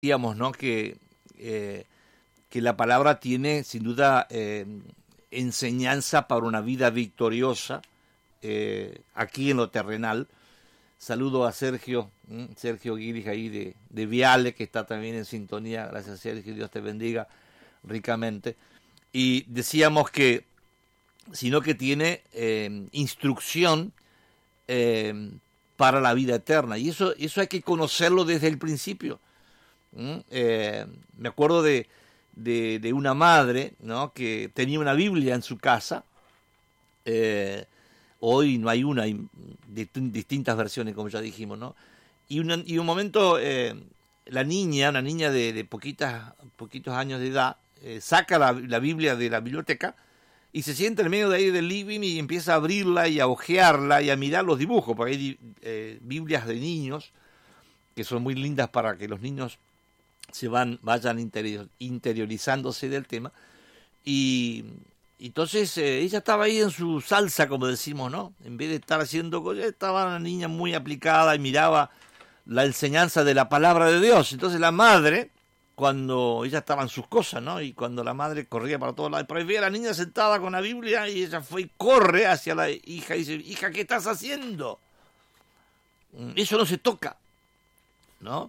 Digamos, ¿no? Que la palabra tiene sin duda enseñanza para una vida victoriosa aquí en lo terrenal. Saludo a Sergio Guiris ahí de Viale, que está también en sintonía. Gracias, Sergio, Dios te bendiga ricamente. Y decíamos que, sino que tiene instrucción para la vida eterna. Y eso hay que conocerlo desde el principio. Me acuerdo de una madre, ¿no? Que tenía una Biblia en su casa. Hoy no hay una, hay distintas versiones, como ya dijimos, ¿no? Y un momento, una niña de poquitos años de edad, saca la Biblia de la biblioteca y se sienta en medio de ahí del living y empieza a abrirla y a hojearla y a mirar los dibujos, porque hay Biblias de niños que son muy lindas para que los niños vayan interiorizándose del tema. Y entonces ella estaba ahí en su salsa, como decimos, ¿no? En vez de estar haciendo cosas, estaba una niña muy aplicada y miraba la enseñanza de la palabra de Dios. Entonces la madre, cuando ella estaba en sus cosas, ¿no? Y cuando la madre corría para todos lados, pero veía a la niña sentada con la Biblia y ella fue y corre hacia la hija y dice: hija, ¿qué estás haciendo? Eso no se toca, ¿no?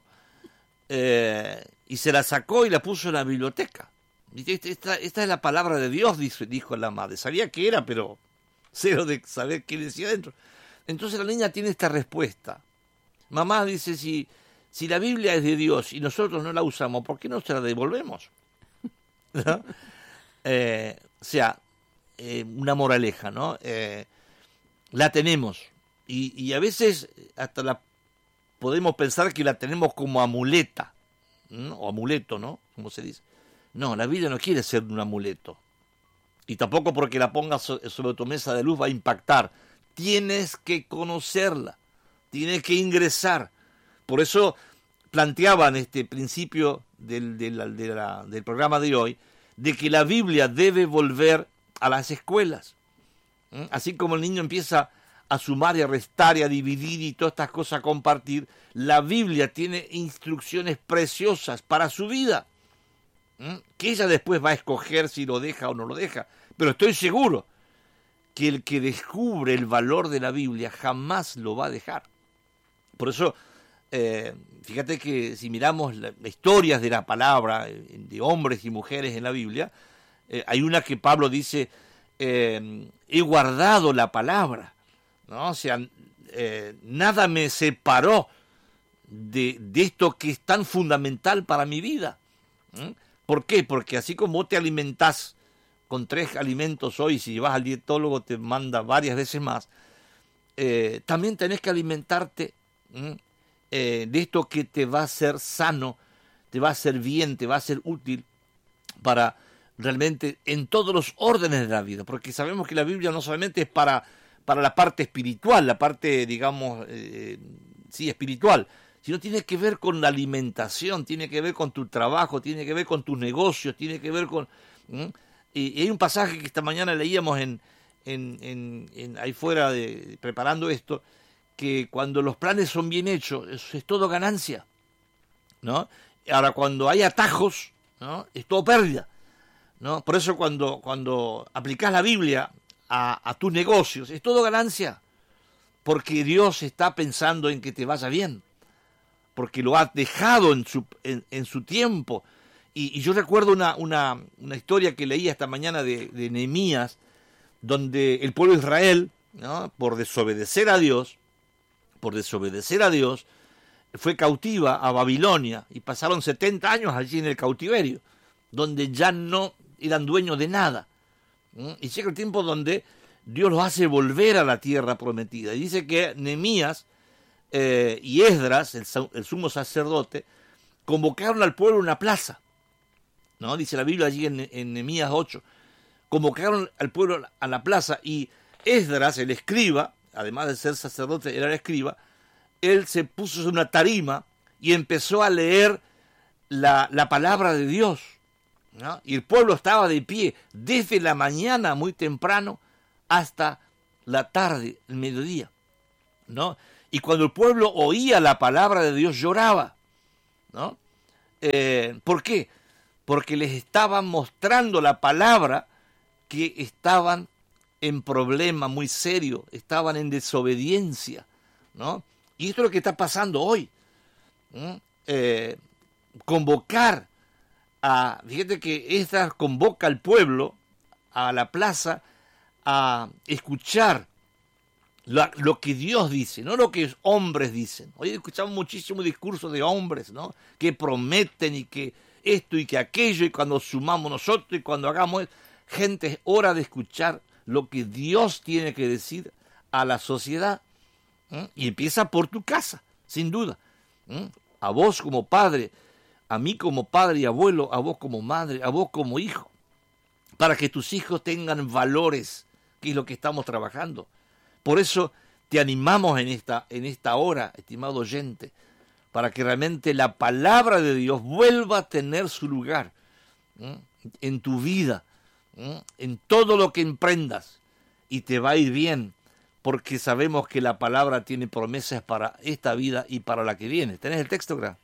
Y se la sacó y la puso en la biblioteca. Esta es la palabra de Dios, dijo la madre. Sabía qué era, pero cero de saber qué decía dentro. Entonces la niña tiene esta respuesta. Mamá, dice, si la Biblia es de Dios y nosotros no la usamos, ¿por qué no se la devolvemos? ¿No? Una moraleja, ¿no? La tenemos. Y a veces hasta la podemos pensar que la tenemos como amuleta, ¿no? O amuleto, ¿no? Como se dice. No, la Biblia no quiere ser un amuleto. Y tampoco porque la pongas sobre tu mesa de luz va a impactar. Tienes que conocerla. Tienes que ingresar. Por eso planteaban este principio del programa de hoy, de que la Biblia debe volver a las escuelas. Así como el niño empieza a sumar y a restar y a dividir y todas estas cosas a compartir, la Biblia tiene instrucciones preciosas para su vida, que ella después va a escoger si lo deja o no lo deja. Pero estoy seguro que el que descubre el valor de la Biblia jamás lo va a dejar. Por eso, fíjate que si miramos las historias de la palabra, de hombres y mujeres en la Biblia, hay una que Pablo dice, he guardado la palabra, ¿no? O sea, nada me separó de esto que es tan fundamental para mi vida. ¿Por qué? Porque así como vos te alimentás con 3 alimentos hoy, si vas al dietólogo te manda varias veces más, también tenés que alimentarte de esto que te va a hacer sano, te va a hacer bien, te va a ser útil para realmente en todos los órdenes de la vida, porque sabemos que la Biblia no solamente es para la parte espiritual, la parte, digamos, espiritual, sino tiene que ver con la alimentación, tiene que ver con tu trabajo, tiene que ver con tus negocios, tiene que ver con... Y hay un pasaje que esta mañana leíamos ahí fuera, preparando esto, que cuando los planes son bien hechos, es todo ganancia, ¿no? Ahora, cuando hay atajos, ¿no? Es todo pérdida, ¿no? Por eso cuando aplicás la Biblia a tus negocios, es todo ganancia, porque Dios está pensando en que te vaya bien, porque lo ha dejado en su tiempo. Y yo recuerdo una historia que leí esta mañana de Nehemías, donde el pueblo de Israel, ¿no? por desobedecer a Dios, fue cautiva a Babilonia y pasaron 70 años allí en el cautiverio, donde ya no eran dueños de nada. Y llega el tiempo donde Dios los hace volver a la tierra prometida. Y dice que Nehemías y Esdras, el sumo sacerdote, convocaron al pueblo a una plaza, ¿no? Dice la Biblia allí en Nehemías 8. Convocaron al pueblo a la plaza y Esdras, el escriba, además de ser sacerdote, era el escriba, él se puso en una tarima y empezó a leer la palabra de Dios, ¿no? Y el pueblo estaba de pie desde la mañana muy temprano hasta la tarde, el mediodía, ¿no? Y cuando el pueblo oía la palabra de Dios lloraba, ¿no? ¿Por qué? Porque les estaban mostrando la palabra que estaban en problema muy serio, estaban en desobediencia, ¿no? Y esto es lo que está pasando hoy. Convocar fíjate que Esdras convoca al pueblo a la plaza a escuchar lo que Dios dice, no lo que hombres dicen. Hoy escuchamos muchísimo discurso de hombres, ¿no? Que prometen y que esto y que aquello, y cuando sumamos nosotros y cuando hagamos... Gente, es hora de escuchar lo que Dios tiene que decir a la sociedad. Y empieza por tu casa, sin duda. A vos como padre, a mí como padre y abuelo, a vos como madre, a vos como hijo. Para que tus hijos tengan valores, que es lo que estamos trabajando. Por eso te animamos en esta hora, estimado oyente, para que realmente la palabra de Dios vuelva a tener su lugar en tu vida, en todo lo que emprendas, y te va a ir bien, porque sabemos que la palabra tiene promesas para esta vida y para la que viene. ¿Tenés el texto, Gra?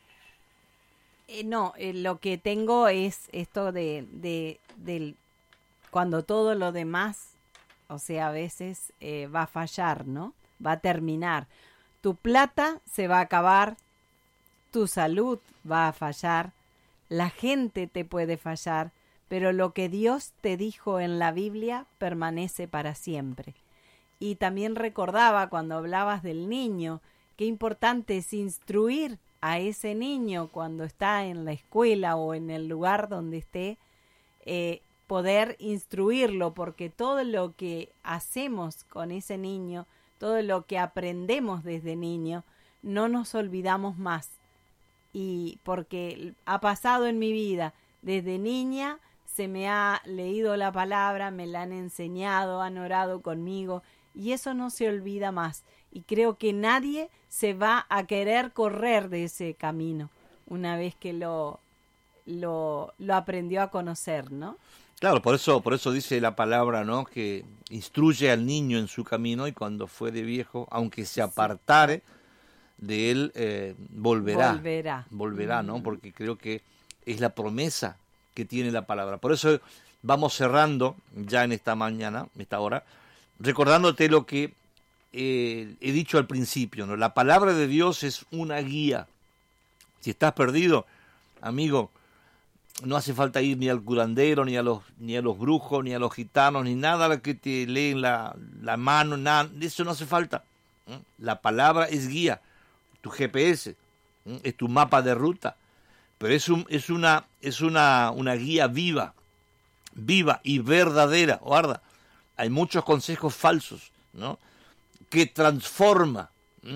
No, lo que tengo es esto del cuando todo lo demás, o sea, a veces va a fallar, ¿no? Va a terminar. Tu plata se va a acabar, tu salud va a fallar, la gente te puede fallar, pero lo que Dios te dijo en la Biblia permanece para siempre. Y también recordaba cuando hablabas del niño, qué importante es instruir a ese niño cuando está en la escuela o en el lugar donde esté, poder instruirlo, porque todo lo que hacemos con ese niño, todo lo que aprendemos desde niño, no nos olvidamos más. Y porque ha pasado en mi vida, desde niña se me ha leído la palabra, me la han enseñado, han orado conmigo, y eso no se olvida más. Y creo que nadie se va a querer correr de ese camino una vez que lo aprendió a conocer, ¿no? Claro, por eso dice la palabra, ¿no? Que instruye al niño en su camino, y cuando fuere viejo, aunque se apartare de él, volverá, ¿no? Porque creo que es la promesa que tiene la palabra. Por eso vamos cerrando ya en esta mañana, esta hora, recordándote lo que he dicho al principio, ¿no? La palabra de Dios es una guía. Si estás perdido, amigo, no hace falta ir ni al curandero, ni a los brujos, ni a los gitanos, ni nada que te leen la mano, nada, eso no hace falta. La palabra es guía, tu GPS, es tu mapa de ruta, pero es una guía viva y verdadera. Guarda, hay muchos consejos falsos, ¿no? Que transforma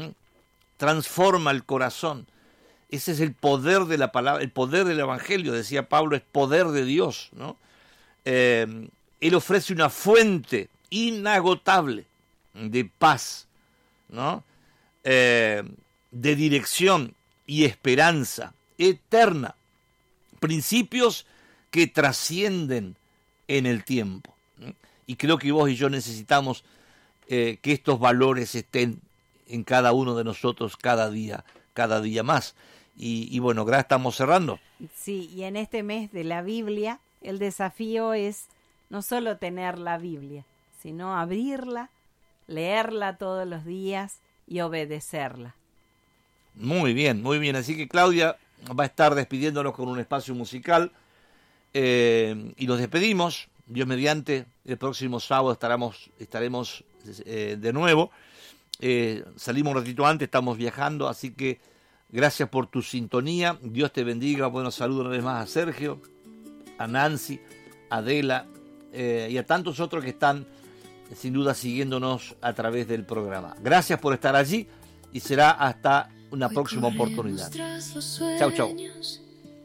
el corazón. Ese es el poder de la palabra, el poder del evangelio, decía Pablo, es poder de Dios, ¿no? Él ofrece una fuente inagotable de paz, ¿no? De dirección y esperanza eterna, principios que trascienden en el tiempo. Y creo que vos y yo necesitamos que estos valores estén en cada uno de nosotros cada día más. Y bueno, gracias, estamos cerrando. Sí, y en este mes de la Biblia, el desafío es no solo tener la Biblia, sino abrirla, leerla todos los días y obedecerla. Muy bien, muy bien. Así que Claudia va a estar despidiéndonos con un espacio musical, y los despedimos. Dios mediante, el próximo sábado estaremos de nuevo. Salimos un ratito antes, estamos viajando, así que gracias por tu sintonía. Dios te bendiga. Buenos saludos una vez más a Sergio, a Nancy, a Adela, y a tantos otros que están sin duda siguiéndonos a través del programa. Gracias por estar allí, y será hasta una próxima oportunidad. Chau, chau.